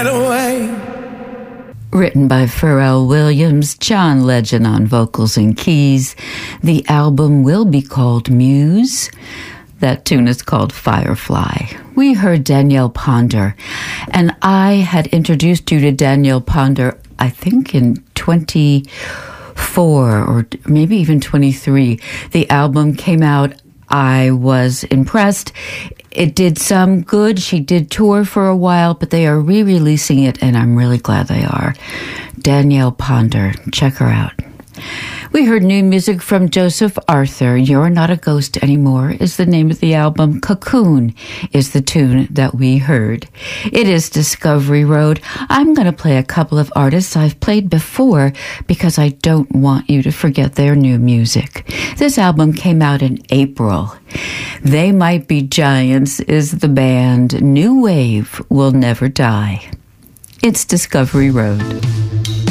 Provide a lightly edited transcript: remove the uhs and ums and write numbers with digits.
Written by Pharrell Williams, John Legend on vocals and keys. The album will be called Muse. That tune is called Firefly. We heard Danielle Ponder, and I had introduced you to Danielle Ponder, I think in 24 or maybe even 23. The album came out. I was impressed. It did some good. She did tour for a while, but they are re-releasing it, and I'm really glad they are. Danielle Ponder, check her out. We heard new music from Joseph Arthur. You're Not a Ghost Anymore is the name of the album. Cocoon is the tune that we heard. It is Discovery Road. I'm going to play a couple of artists I've played before because I don't want you to forget their new music. This album came out in April. They Might Be Giants is the band. New Wave Will Never Die. It's Discovery Road.